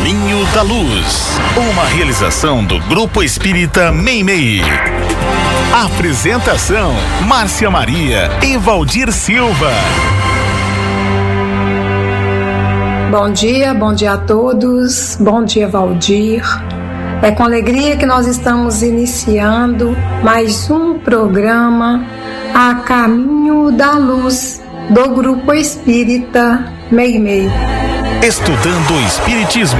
Caminho da Luz, uma realização do Grupo Espírita Meimei. Apresentação: Márcia Maria e Valdir Silva. Bom dia a todos. Bom dia, Valdir. É com alegria que nós estamos iniciando mais um programa A Caminho da Luz, do Grupo Espírita Meimei. Estudando o Espiritismo.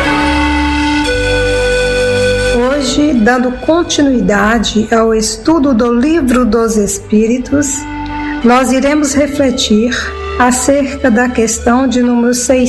Hoje, dando continuidade ao estudo do Livro dos Espíritos, nós iremos refletir acerca da questão de número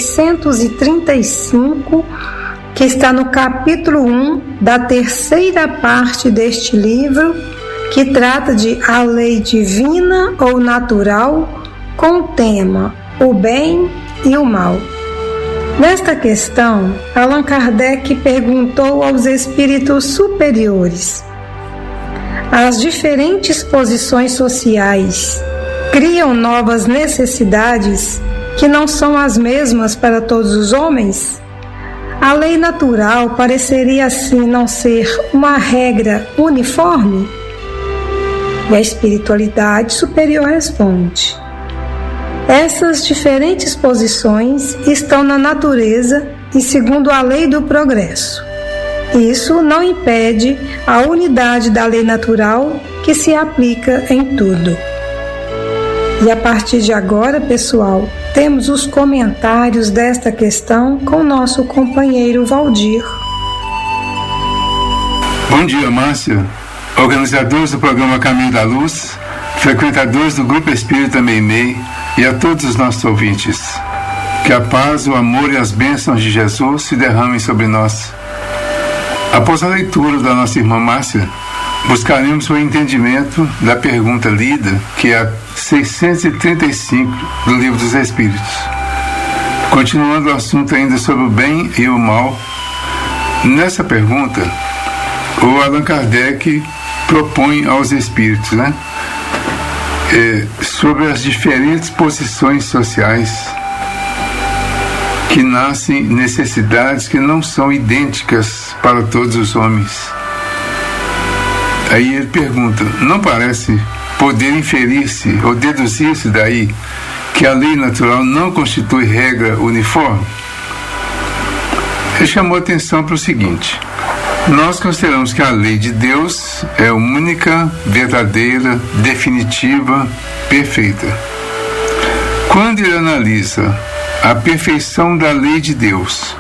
635, que está no capítulo 1 da terceira parte deste livro, que trata de a lei divina ou natural, com o tema o bem e o mal. Nesta questão, Allan Kardec perguntou aos espíritos superiores: as diferentes posições sociais criam novas necessidades que não são as mesmas para todos os homens? A lei natural pareceria assim não ser uma regra uniforme? E a espiritualidade superior responde: essas diferentes posições estão na natureza e segundo a lei do progresso. Isso não impede a unidade da lei natural que se aplica em tudo. E a partir de agora, pessoal, temos os comentários desta questão com nosso companheiro Valdir. Bom dia, Márcia, organizadores do programa Caminho da Luz, frequentadores do Grupo Espírita Meimei e a todos os nossos ouvintes. Que a paz, o amor e as bênçãos de Jesus se derramem sobre nós. Após a leitura da nossa irmã Márcia, buscaremos o entendimento da pergunta lida, que é a 635 do Livro dos Espíritos. Continuando o assunto ainda sobre o bem e o mal, nessa pergunta, o Allan Kardec propõe aos espíritos, sobre as diferentes posições sociais que nascem necessidades que não são idênticas para todos os homens. Aí ele pergunta: não parece poder inferir-se ou deduzir-se daí que a lei natural não constitui regra uniforme? Ele chamou atenção para o seguinte: nós consideramos que a lei de Deus é única, verdadeira, definitiva, perfeita. Quando ele analisa a perfeição da lei de Deus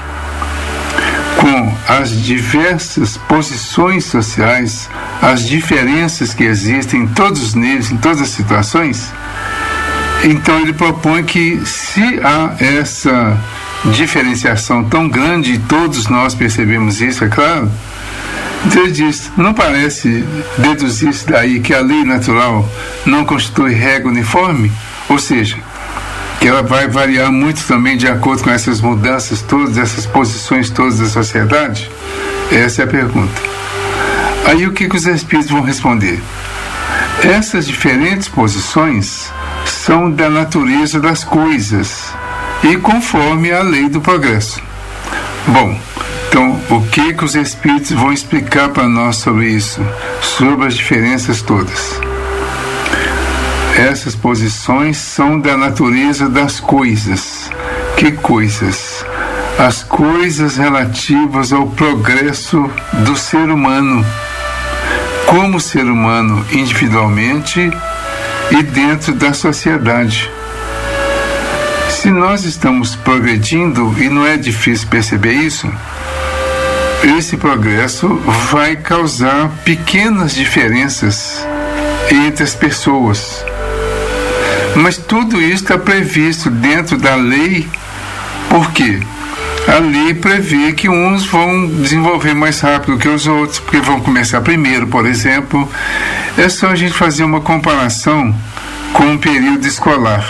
com as diversas posições sociais, as diferenças que existem em todos neles, em todas as situações, então ele propõe que, se há essa diferenciação tão grande, e todos nós percebemos isso, é claro, então ele diz: não parece deduzir-se daí que a lei natural não constitui regra uniforme? Ou seja, que ela vai variar muito também de acordo com essas mudanças todas, essas posições todas da sociedade? Essa é a pergunta. Aí o que os espíritos vão responder? Essas diferentes posições são da natureza das coisas e conforme a lei do progresso. Bom, então o que os espíritos vão explicar para nós sobre isso, sobre as diferenças todas? Essas posições são da natureza das coisas. Que coisas? As coisas relativas ao progresso do ser humano, como ser humano individualmente e dentro da sociedade. Se nós estamos progredindo, e não é difícil perceber isso, esse progresso vai causar pequenas diferenças entre as pessoas. Mas tudo isso está previsto dentro da lei. Por quê? A lei prevê que uns vão desenvolver mais rápido que os outros, porque vão começar primeiro, por exemplo. É só a gente fazer uma comparação com o período escolar.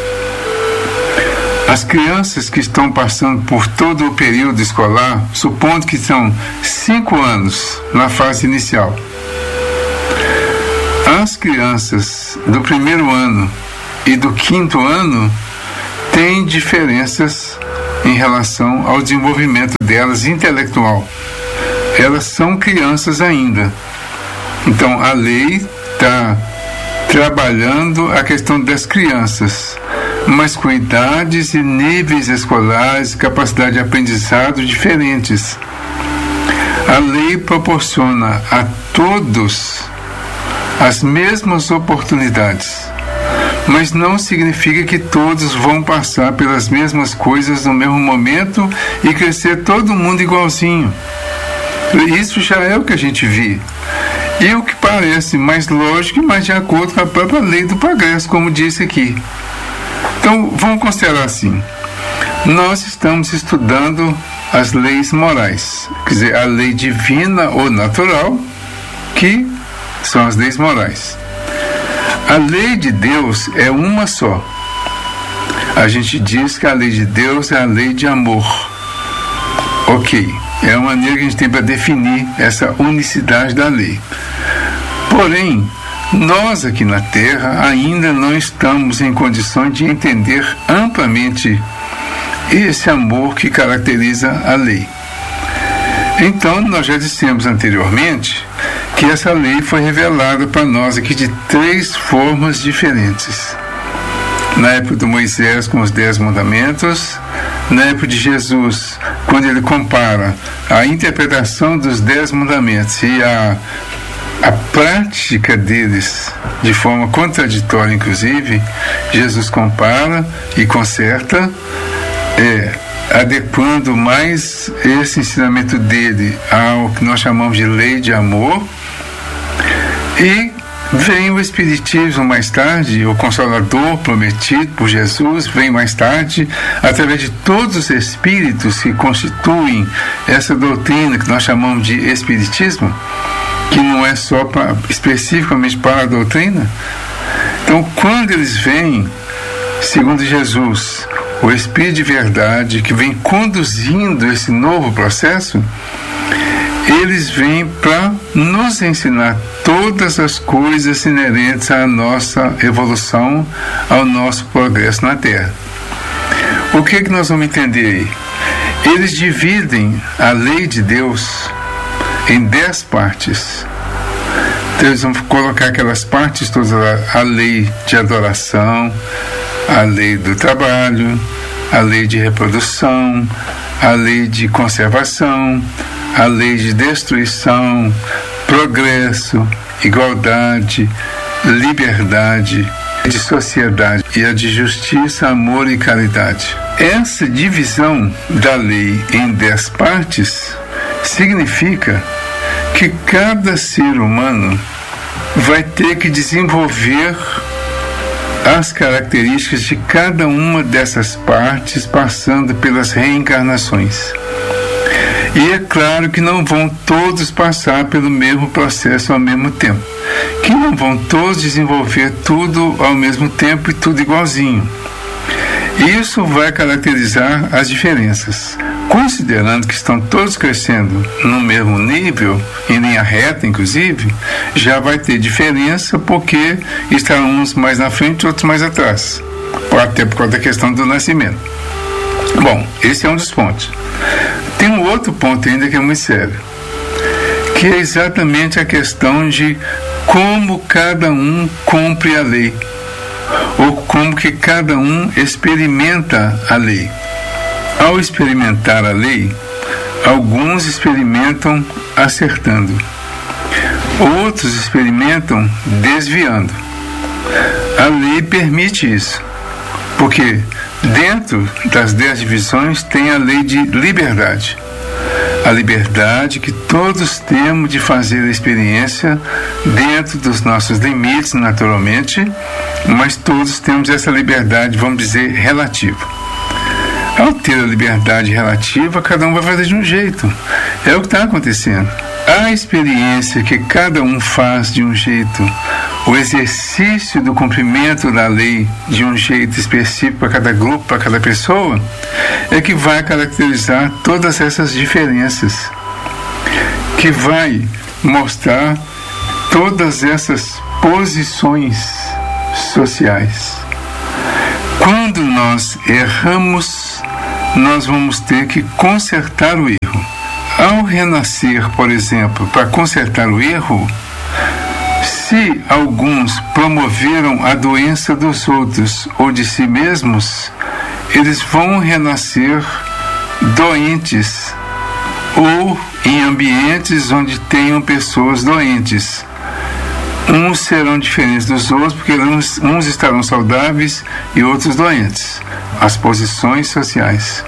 As crianças que estão passando por todo o período escolar, supondo que são 5 anos na fase inicial, as crianças do primeiro ano e do 5º ano têm diferenças em relação ao desenvolvimento delas intelectual. Elas são crianças ainda. Então a lei está trabalhando a questão das crianças, mas com idades e níveis escolares, capacidade de aprendizado diferentes. A lei proporciona a todos as mesmas oportunidades, mas não significa que todos vão passar pelas mesmas coisas no mesmo momento e crescer todo mundo igualzinho. Isso já é o que a gente vê. E o que parece mais lógico, mas de acordo com a própria lei do progresso, como disse aqui. Então, vamos considerar assim. Nós estamos estudando as leis morais, quer dizer, a lei divina ou natural, que são as leis morais. A lei de Deus é uma só. A gente diz que a lei de Deus é a lei de amor. Ok, é uma maneira que a gente tem para definir essa unicidade da lei. Porém, nós aqui na Terra ainda não estamos em condições de entender amplamente esse amor que caracteriza a lei. Então, nós já dissemos anteriormente que essa lei foi revelada para nós aqui de 3 formas diferentes. Na época de Moisés com os 10 mandamentos, na época de Jesus, quando ele compara a interpretação dos 10 mandamentos e a prática deles de forma contraditória, inclusive, Jesus compara e conserta, adequando mais esse ensinamento dele ao que nós chamamos de lei de amor. E vem o Espiritismo mais tarde, o Consolador prometido por Jesus, vem mais tarde, através de todos os espíritos que constituem essa doutrina que nós chamamos de Espiritismo, que não é só especificamente para a doutrina. Então, quando eles vêm, segundo Jesus, o Espírito de Verdade, que vem conduzindo esse novo processo, eles vêm para nos ensinar todas as coisas inerentes à nossa evolução, ao nosso progresso na Terra. O que nós vamos entender aí? Eles dividem a lei de Deus em 10 partes. Então eles vão colocar aquelas partes todas, a lei de adoração, a lei do trabalho, a lei de reprodução, a lei de conservação, a lei de destruição, progresso, igualdade, liberdade, de sociedade e a de justiça, amor e caridade. Essa divisão da lei em 10 partes significa que cada ser humano vai ter que desenvolver as características de cada uma dessas partes, passando pelas reencarnações. E é claro que não vão todos passar pelo mesmo processo ao mesmo tempo, que não vão todos desenvolver tudo ao mesmo tempo e tudo igualzinho. Isso vai caracterizar as diferenças. Considerando que estão todos crescendo no mesmo nível, em linha reta inclusive, já vai ter diferença porque estarão uns mais na frente e outros mais atrás, até por causa da questão do nascimento. Bom, esse é um dos pontos. Tem um outro ponto ainda que é muito sério, que é exatamente a questão de como cada um cumpre a lei, ou como que cada um experimenta a lei. Ao experimentar a lei, alguns experimentam acertando, outros experimentam desviando. A lei permite isso, porque dentro das 10 divisões tem a lei de liberdade. A liberdade que todos temos de fazer a experiência dentro dos nossos limites, naturalmente, mas todos temos essa liberdade, vamos dizer, relativa. Ao ter a liberdade relativa, cada um vai fazer de um jeito. É o que está acontecendo. A experiência que cada um faz de um jeito, o exercício do cumprimento da lei de um jeito específico para cada grupo, para cada pessoa, é que vai caracterizar todas essas diferenças, que vai mostrar todas essas posições sociais. Quando nós erramos nós vamos ter que consertar o erro. Ao renascer, por exemplo, para consertar o erro, se alguns promoveram a doença dos outros ou de si mesmos, eles vão renascer doentes ou em ambientes onde tenham pessoas doentes. Uns serão diferentes dos outros porque uns estarão saudáveis e outros doentes. As posições sociais.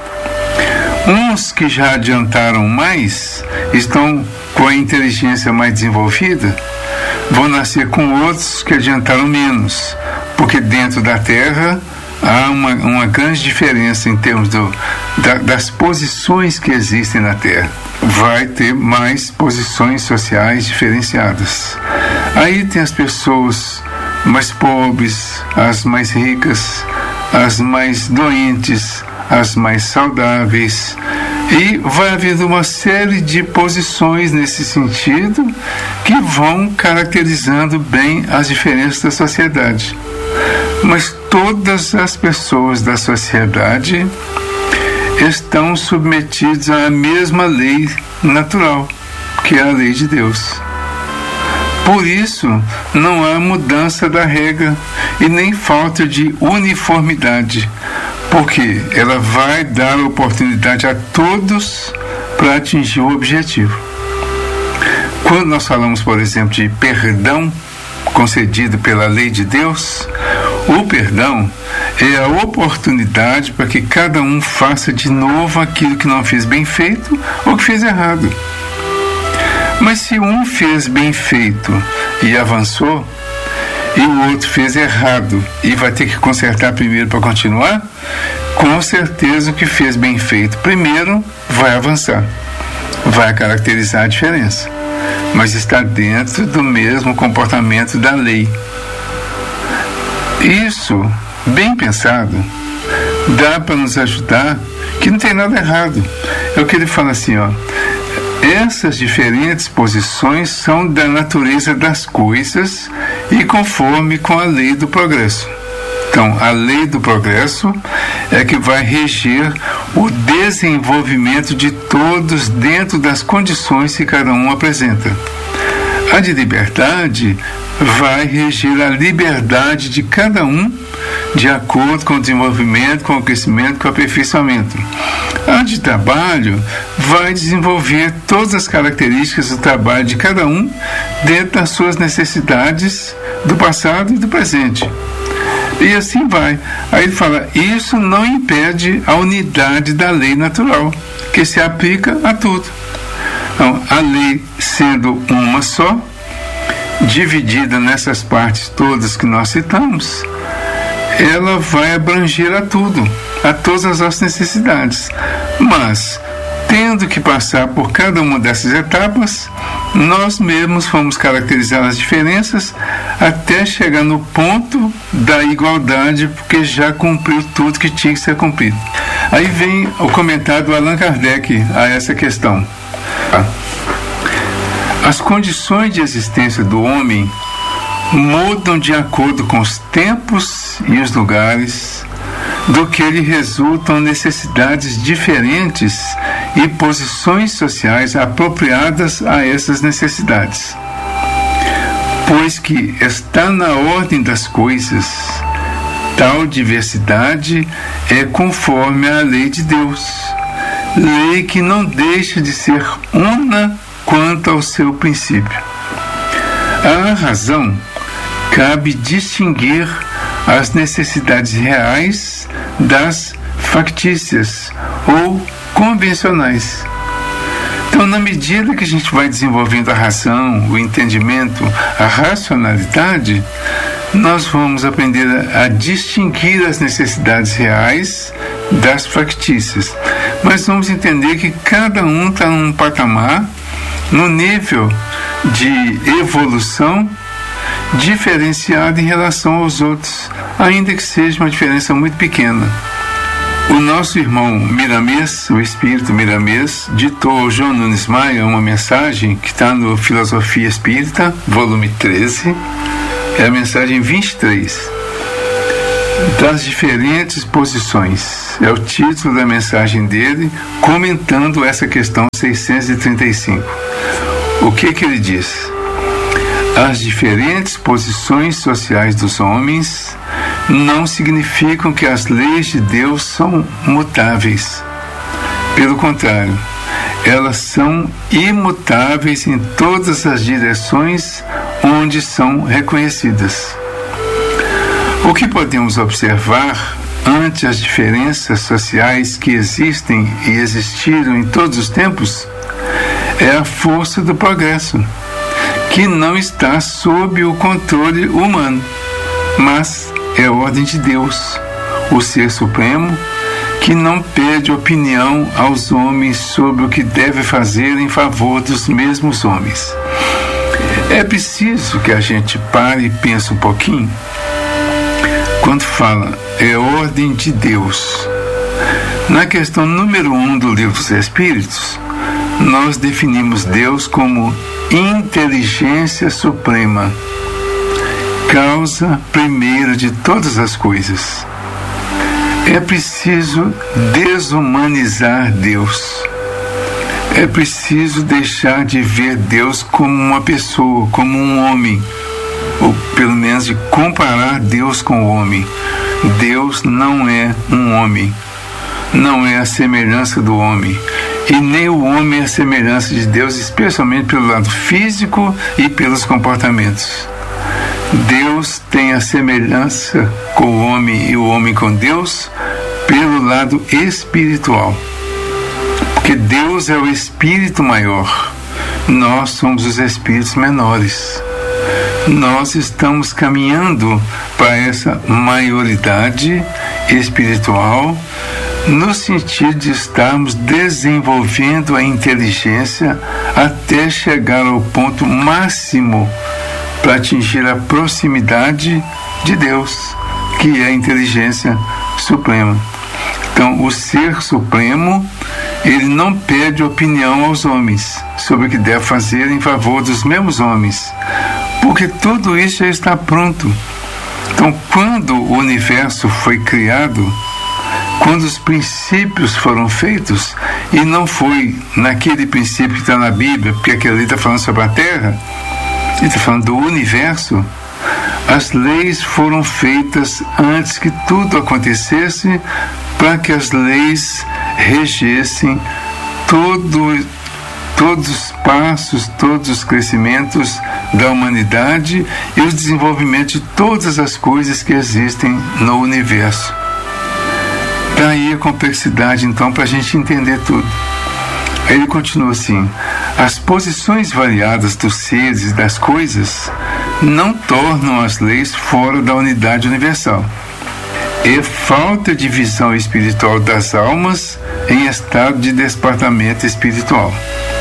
Uns que já adiantaram mais, estão com a inteligência mais desenvolvida, vão nascer com outros que adiantaram menos, porque dentro da Terra há uma grande diferença em termos das posições que existem na Terra. Vai ter mais posições sociais diferenciadas. Aí tem as pessoas mais pobres, as mais ricas, as mais doentes, as mais saudáveis, e vai havendo uma série de posições nesse sentido que vão caracterizando bem as diferenças da sociedade. Mas todas as pessoas da sociedade estão submetidas à mesma lei natural, que é a lei de Deus. Por isso, não há mudança da regra e nem falta de uniformidade, porque ela vai dar oportunidade a todos para atingir o objetivo. Quando nós falamos, por exemplo, de perdão concedido pela lei de Deus, o perdão é a oportunidade para que cada um faça de novo aquilo que não fez bem feito ou que fez errado. Mas se um fez bem feito e avançou, e o outro fez errado e vai ter que consertar primeiro para continuar, com certeza o que fez bem feito primeiro vai avançar, vai caracterizar a diferença, mas está dentro do mesmo comportamento da lei. Isso, bem pensado, dá para nos ajudar, que não tem nada errado. É o que ele fala assim, ó. Essas diferentes posições são da natureza das coisas e conforme com a lei do progresso. Então, a lei do progresso é que vai reger o desenvolvimento de todos dentro das condições que cada um apresenta. A de liberdade vai reger a liberdade de cada um de acordo com o desenvolvimento, com o crescimento, com o aperfeiçoamento. A de trabalho vai desenvolver todas as características do trabalho de cada um dentro das suas necessidades do passado e do presente. E assim vai. Aí ele fala, isso não impede a unidade da lei natural, que se aplica a tudo. Então, a lei sendo uma só, dividida nessas partes todas que nós citamos, ela vai abranger a tudo, a todas as nossas necessidades. Mas, tendo que passar por cada uma dessas etapas, nós mesmos vamos caracterizar as diferenças até chegar no ponto da igualdade, porque já cumpriu tudo que tinha que ser cumprido. Aí vem o comentário do Allan Kardec a essa questão. As condições de existência do homem mudam de acordo com os tempos e os lugares, do que lhe resultam necessidades diferentes e posições sociais apropriadas a essas necessidades. Pois que está na ordem das coisas, tal diversidade é conforme à lei de Deus, lei que não deixa de ser una quanto ao seu princípio. À razão cabe distinguir as necessidades reais das factícias ou convencionais. Então, na medida que a gente vai desenvolvendo a razão, o entendimento, a racionalidade, nós vamos aprender a distinguir as necessidades reais das factícias. Mas vamos entender que cada um está num patamar, num nível de evolução diferenciado em relação aos outros, ainda que seja uma diferença muito pequena. O nosso irmão Miramês, o espírito Miramês, ditou ao João Nunes Maia uma mensagem que está no Filosofia Espírita, volume 13, é a mensagem 23. das diferentes posições. É o título da mensagem dele, comentando essa questão 635. O que ele diz? As diferentes posições sociais dos homens não significam que as leis de Deus são mutáveis. Pelo contrário, elas são imutáveis em todas as direções onde são reconhecidas. O que podemos observar ante as diferenças sociais que existem e existiram em todos os tempos é a força do progresso, que não está sob o controle humano, mas é a ordem de Deus, o Ser Supremo, que não pede opinião aos homens sobre o que deve fazer em favor dos mesmos homens. É preciso que a gente pare e pense um pouquinho. Quando fala é ordem de Deus, na questão número 1 do Livro dos Espíritos, nós definimos Deus como inteligência suprema, causa primeira de todas as coisas. É preciso desumanizar Deus. É preciso deixar de ver Deus como uma pessoa, como um homem, ou pelo menos de comparar Deus com o homem. Deus não é um homem, não é a semelhança do homem, e nem o homem é a semelhança de Deus, especialmente pelo lado físico e pelos comportamentos. Deus tem a semelhança com o homem e o homem com Deus pelo lado espiritual, porque Deus é o espírito maior, nós somos os espíritos menores. Nós estamos caminhando para essa maioridade espiritual no sentido de estarmos desenvolvendo a inteligência até chegar ao ponto máximo para atingir a proximidade de Deus, que é a inteligência suprema. Então, o Ser Supremo, ele não pede opinião aos homens sobre o que deve fazer em favor dos mesmos homens, porque tudo isso já está pronto. Então, quando o universo foi criado, quando os princípios foram feitos, e não foi naquele princípio que está na Bíblia, porque aquele ali está falando sobre a Terra, ele está falando do universo, as leis foram feitas antes que tudo acontecesse, para que as leis regessem todos os passos, todos os crescimentos da humanidade e o desenvolvimento de todas as coisas que existem no universo. Daí a complexidade, então, para a gente entender tudo. Aí ele continua assim: as posições variadas dos seres e das coisas não tornam as leis fora da unidade universal. É falta de visão espiritual das almas em estado de despertamento espiritual.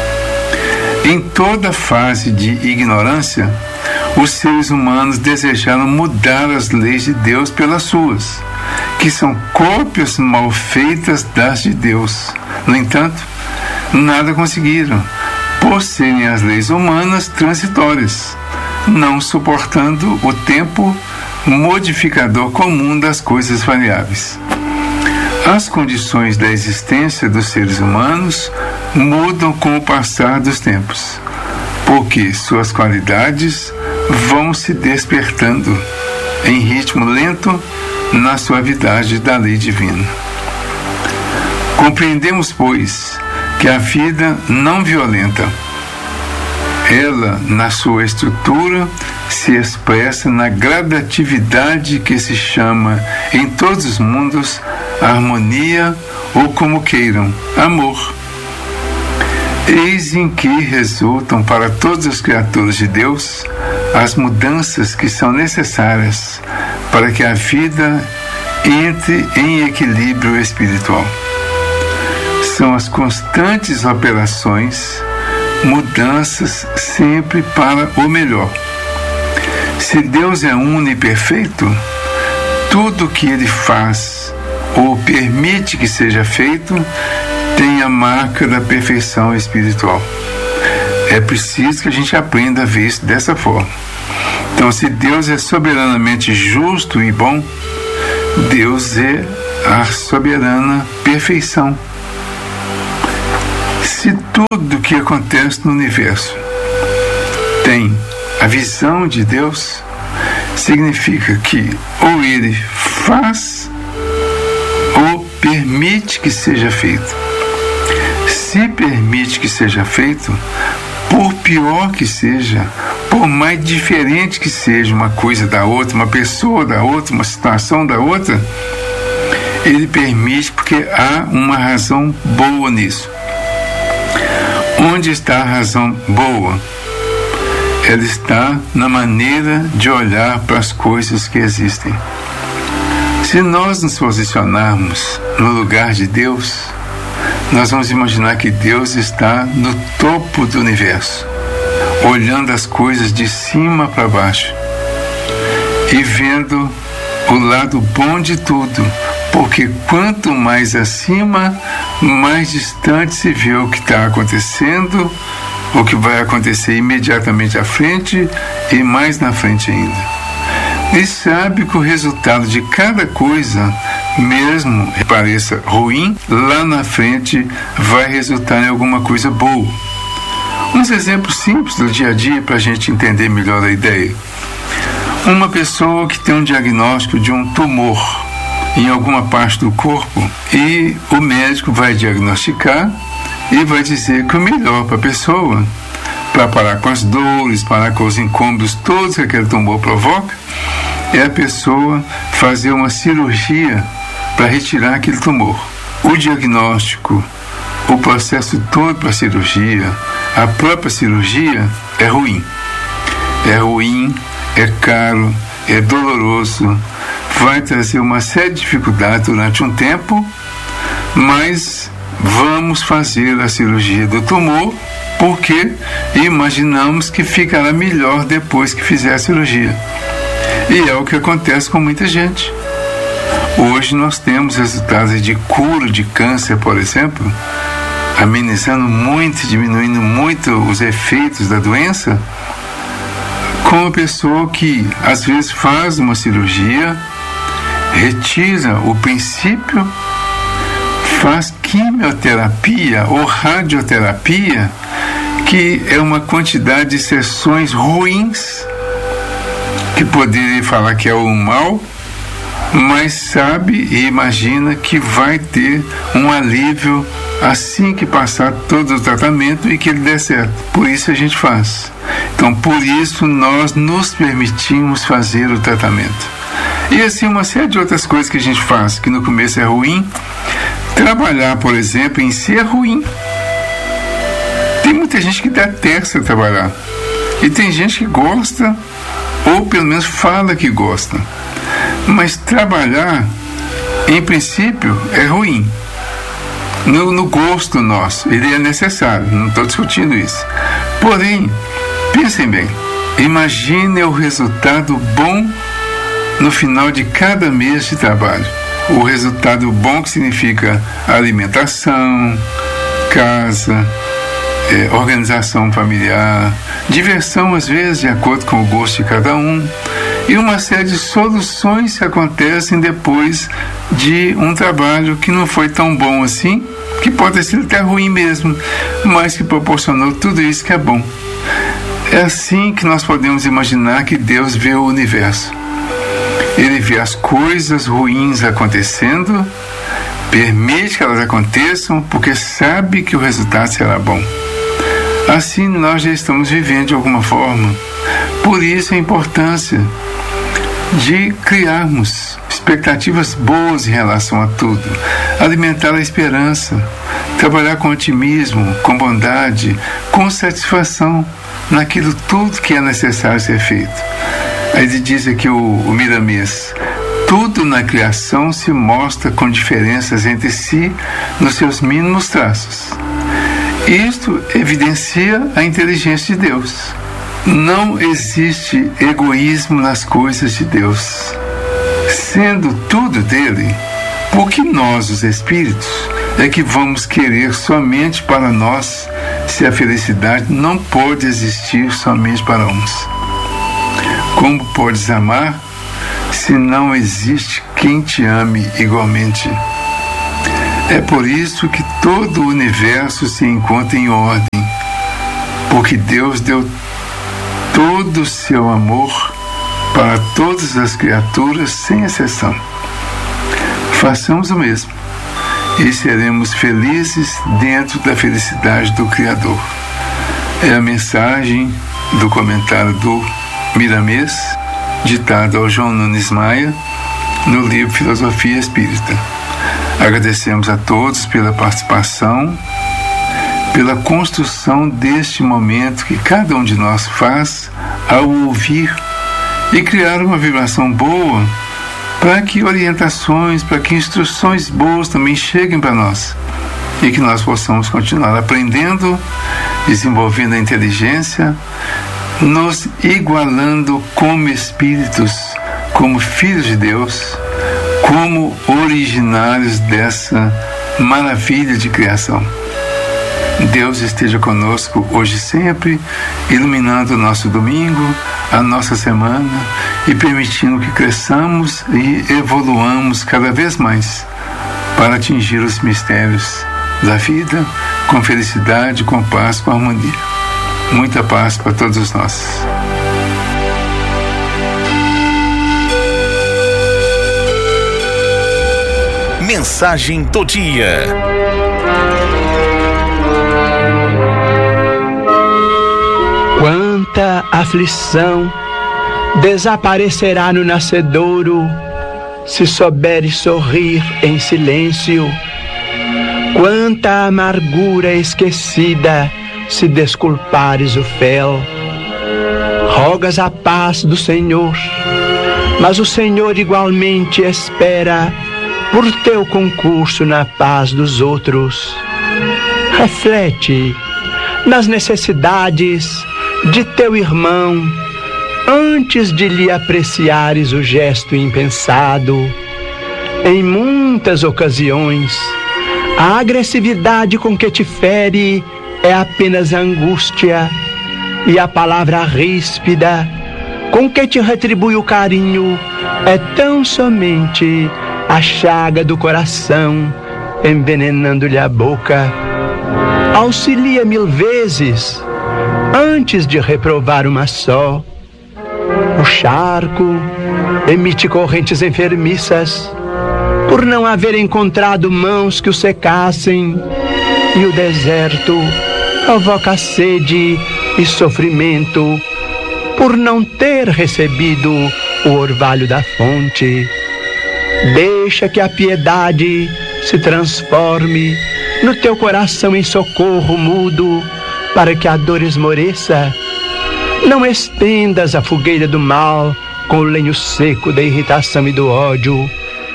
Em toda fase de ignorância, os seres humanos desejaram mudar as leis de Deus pelas suas, que são cópias mal feitas das de Deus. No entanto, nada conseguiram, por serem as leis humanas transitórias, não suportando o tempo modificador comum das coisas variáveis. As condições da existência dos seres humanos mudam com o passar dos tempos, porque suas qualidades vão se despertando em ritmo lento na suavidade da lei divina. Compreendemos, pois, que a vida não violenta, ela, na sua estrutura, se expressa na gradatividade que se chama, em todos os mundos, harmonia ou, como queiram, amor. Eis em que resultam para todas as criaturas de Deus as mudanças que são necessárias para que a vida entre em equilíbrio espiritual. São as constantes operações, mudanças sempre para o melhor. Se Deus é uno e perfeito, tudo o que Ele faz ou permite que seja feito tem a marca da perfeição espiritual. É preciso que a gente aprenda a ver isso dessa forma. Então, se Deus é soberanamente justo e bom, Deus é a soberana perfeição. Se tudo que acontece no universo tem a visão de Deus, significa que ou Ele faz ou permite que seja feito. Se permite que seja feito, por pior que seja, por mais diferente que seja uma coisa da outra, uma pessoa da outra, uma situação da outra, Ele permite porque há uma razão boa nisso. Onde está a razão boa? Ela está na maneira de olhar para as coisas que existem. Se nós nos posicionarmos no lugar de Deus, nós vamos imaginar que Deus está no topo do universo, olhando as coisas de cima para baixo e vendo o lado bom de tudo, porque quanto mais acima, mais distante se vê o que está acontecendo, o que vai acontecer imediatamente à frente e mais na frente ainda. E sabe que o resultado de cada coisa, mesmo que pareça ruim, lá na frente vai resultar em alguma coisa boa. Uns exemplos simples do dia a dia para a gente entender melhor a ideia. Uma pessoa que tem um diagnóstico de um tumor em alguma parte do corpo e o médico vai diagnosticar e vai dizer que o melhor para a pessoa, para parar com as dores, parar com os incômodos todos que aquele tumor provoca, é a pessoa fazer uma cirurgia para retirar aquele tumor. O diagnóstico, o processo todo para a cirurgia, a própria cirurgia é ruim. É ruim, é caro, é doloroso, vai trazer uma série de dificuldades durante um tempo, mas vamos fazer a cirurgia do tumor porque imaginamos que ficará melhor depois que fizer a cirurgia. E é o que acontece com muita gente. Hoje nós temos resultados de cura de câncer, por exemplo, amenizando muito, diminuindo muito os efeitos da doença, com uma pessoa que às vezes faz uma cirurgia, retira o princípio, faz quimioterapia ou radioterapia, que é uma quantidade de sessões ruins, que poderia falar que é o mal, mas sabe e imagina que vai ter um alívio assim que passar todo o tratamento e que ele der certo. Por isso a gente faz. Então, por isso nós nos permitimos fazer o tratamento. E assim uma série de outras coisas que a gente faz, que no começo é ruim. Trabalhar, por exemplo, em si é ruim. Tem muita gente que detesta trabalhar. E tem gente que gosta, ou pelo menos fala que gosta. Mas trabalhar, em princípio, é ruim. No gosto nosso, ele é necessário, não estou discutindo isso. Porém, pensem bem, imagine o resultado bom no final de cada mês de trabalho. O resultado bom que significa alimentação, casa, organização familiar, diversão às vezes de acordo com o gosto de cada um, e uma série de soluções que acontecem depois de um trabalho que não foi tão bom assim, que pode ter sido até ruim mesmo, mas que proporcionou tudo isso que é bom. É assim que nós podemos imaginar que Deus vê o universo. Ele vê as coisas ruins acontecendo, permite que elas aconteçam, porque sabe que o resultado será bom. Assim nós já estamos vivendo de alguma forma. Por isso a importância de criarmos expectativas boas em relação a tudo, alimentar a esperança, trabalhar com otimismo, com bondade, com satisfação naquilo tudo que é necessário ser feito. Aí ele diz aqui o Miramês: tudo na criação se mostra com diferenças entre si nos seus mínimos traços. Isto evidencia a inteligência de Deus. Não existe egoísmo nas coisas de Deus. Sendo tudo dele, por que nós, os espíritos, é que vamos querer somente para nós, se a felicidade não pode existir somente para uns? Como podes amar se não existe quem te ame igualmente. É por isso que todo o universo se encontra em ordem, porque Deus deu todo o seu amor para todas as criaturas sem exceção. Façamos o mesmo e seremos felizes dentro da felicidade do Criador. É a mensagem do comentário do Miramês, ditado ao João Nunes Maia, no livro Filosofia Espírita. Agradecemos a todos pela participação, pela construção deste momento que cada um de nós faz ao ouvir e criar uma vibração boa para que orientações, para que instruções boas também cheguem para nós e que nós possamos continuar aprendendo, desenvolvendo a inteligência, nos igualando como espíritos, como filhos de Deus, como originários dessa maravilha de criação. Deus esteja conosco hoje e sempre, iluminando o nosso domingo, a nossa semana e permitindo que cresçamos e evoluamos cada vez mais para atingir os mistérios da vida com felicidade, com paz, com harmonia. Muita paz para todos nós. Mensagem do dia. Quanta aflição desaparecerá no nascedouro, se souberes sorrir em silêncio. Quanta amargura esquecida, se desculpares o fel. Rogas a paz do Senhor, mas o Senhor igualmente espera por teu concurso na paz dos outros. Reflete nas necessidades de teu irmão antes de lhe apreciares o gesto impensado. Em muitas ocasiões, a agressividade com que te fere é apenas angústia, e a palavra ríspida com que te retribui o carinho é tão somente a chaga do coração, envenenando-lhe a boca. Auxilia 1000 vezes antes de reprovar uma só. O charco emite correntes enfermiças por não haver encontrado mãos que o secassem, e o deserto provoca sede e sofrimento por não ter recebido o orvalho da fonte. Deixa que a piedade se transforme no teu coração em socorro mudo, para que a dor esmoreça. Não estendas a fogueira do mal com o lenho seco da irritação e do ódio.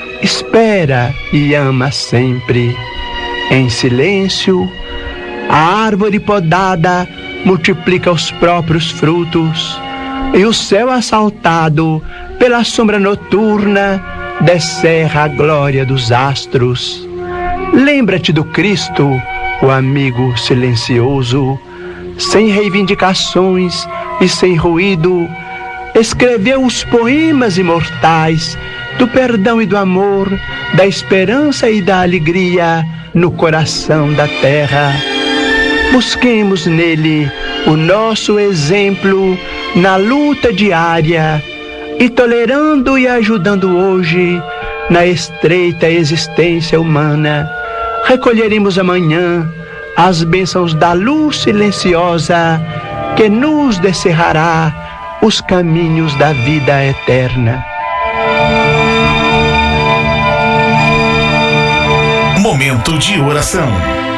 Espera e ama sempre. Em silêncio, a árvore podada multiplica os próprios frutos, e o céu assaltado pela sombra noturna descerra a glória dos astros. Lembra-te do Cristo, o amigo silencioso, sem reivindicações e sem ruído, escreveu os poemas imortais do perdão e do amor, da esperança e da alegria no coração da terra. Busquemos nele o nosso exemplo na luta diária, e tolerando e ajudando hoje na estreita existência humana, recolheremos amanhã as bênçãos da luz silenciosa que nos descerrará os caminhos da vida eterna. Momento de oração.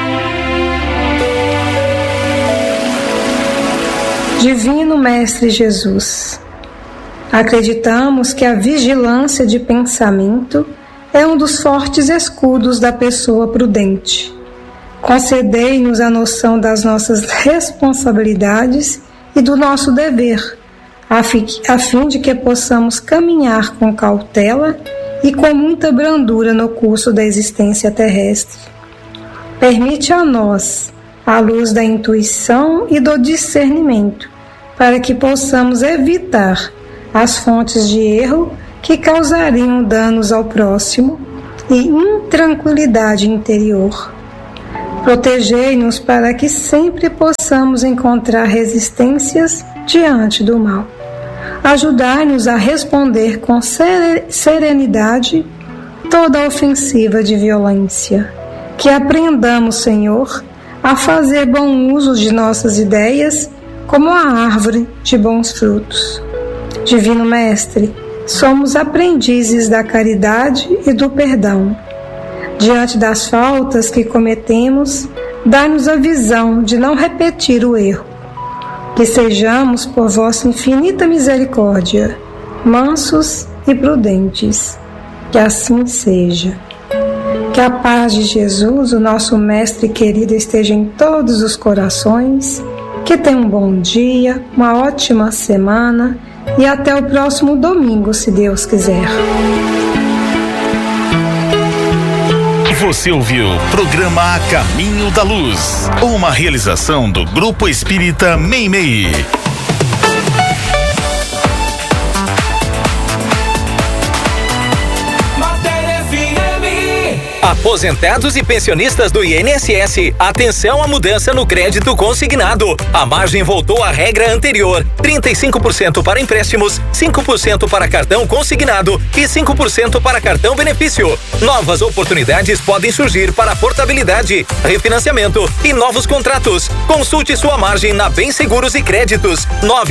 Divino Mestre Jesus, acreditamos que a vigilância de pensamento é um dos fortes escudos da pessoa prudente. Concedei-nos a noção das nossas responsabilidades e do nosso dever, a fim de que possamos caminhar com cautela e com muita brandura no curso da existência terrestre. Permite a nós a luz da intuição e do discernimento, para que possamos evitar as fontes de erro que causariam danos ao próximo e intranquilidade interior. Protegei-nos para que sempre possamos encontrar resistências diante do mal. Ajudai-nos a responder com serenidade toda ofensiva de violência. Que aprendamos, Senhor, a fazer bom uso de nossas ideias como a árvore de bons frutos. Divino Mestre, somos aprendizes da caridade e do perdão. Diante das faltas que cometemos, dai-nos a visão de não repetir o erro. Que sejamos, por vossa infinita misericórdia, mansos e prudentes. Que assim seja. Que a paz de Jesus, o nosso Mestre querido, esteja em todos os corações. Que tenha um bom dia, uma ótima semana e até o próximo domingo, se Deus quiser. Você ouviu o programa A Caminho da Luz, uma realização do Grupo Espírita Meimei. Aposentados e pensionistas do INSS, atenção à mudança no crédito consignado. A margem voltou à regra anterior: 35% para empréstimos, 5% para cartão consignado e 5% para cartão benefício. Novas oportunidades podem surgir para portabilidade, refinanciamento e novos contratos. Consulte sua margem na Bem Seguros e Créditos,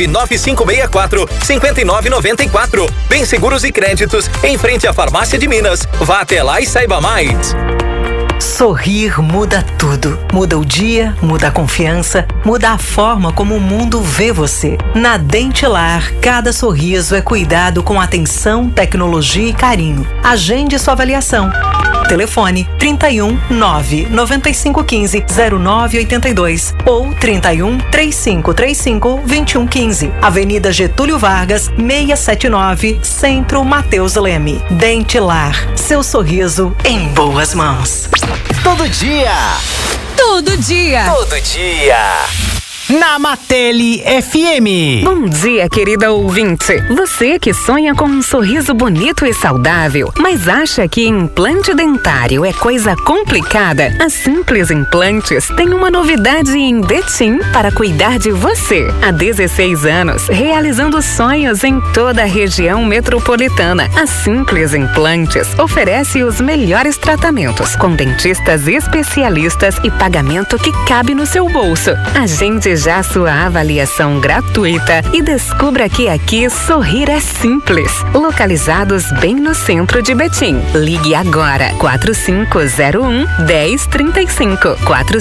99564-5994. Bem Seguros e Créditos, em frente à Farmácia de Minas. Vá até lá e saiba mais. Sorrir muda tudo. Muda o dia, muda a confiança, muda a forma como o mundo vê você. Na Dentilar, cada sorriso é cuidado com atenção, tecnologia e carinho. Agende sua avaliação. Telefone 31 99515 0982 ou 31 3535 2115. Avenida Getúlio Vargas, 679, Centro Mateus Leme. Dentilar, seu sorriso em boas mãos. Todo dia. Todo dia. Todo dia. Na Matele FM. Bom dia, querida ouvinte. Você que sonha com um sorriso bonito e saudável, mas acha que implante dentário é coisa complicada? A Simples Implantes tem uma novidade em Betim para cuidar de você. Há 16 anos, realizando sonhos em toda a região metropolitana. A Simples Implantes oferece os melhores tratamentos, com dentistas especialistas e pagamento que cabe no seu bolso. Agende já sua avaliação gratuita e descubra que aqui sorrir é simples. Localizados bem no centro de Betim. Ligue agora 4501-1035.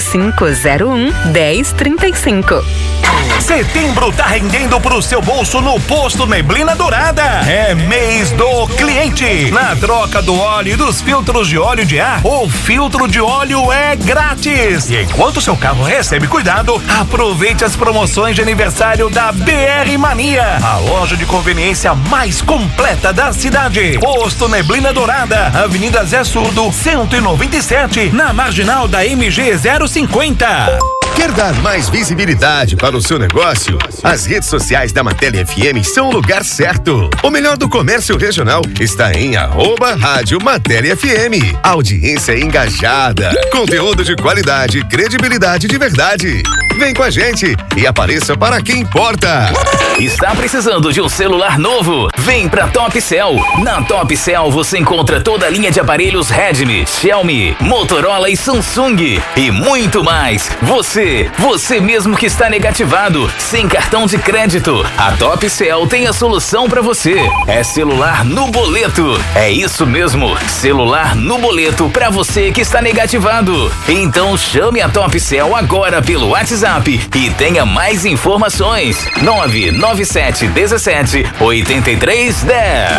4501-1035. Setembro tá rendendo pro seu bolso no Posto Neblina Dourada. É mês do cliente. Na troca do óleo e dos filtros de óleo de ar, o filtro de óleo é grátis. E enquanto seu carro recebe cuidado, aproveite as promoções de aniversário da BR Mania, a loja de conveniência mais completa da cidade. Posto Neblina Dourada, Avenida Zé Surdo, 197, na marginal da MG 050. Quer dar mais visibilidade para o seu negócio? As redes sociais da Matele FM são o lugar certo. O melhor do comércio regional está em @Rádio Matele FM. Audiência engajada, conteúdo de qualidade, credibilidade de verdade. Vem com a gente e apareça para quem importa. Está precisando de um celular novo? Vem pra Top Cell. Na Top Cell você encontra toda a linha de aparelhos Redmi, Xiaomi, Motorola e Samsung e muito mais. Você mesmo que está negativado, sem cartão de crédito, a Top Cell tem a solução para você. É celular no boleto. É isso mesmo, celular no boleto para você que está negativado. Então chame a Top Cell agora pelo WhatsApp e tenha mais informações. 99717 8310.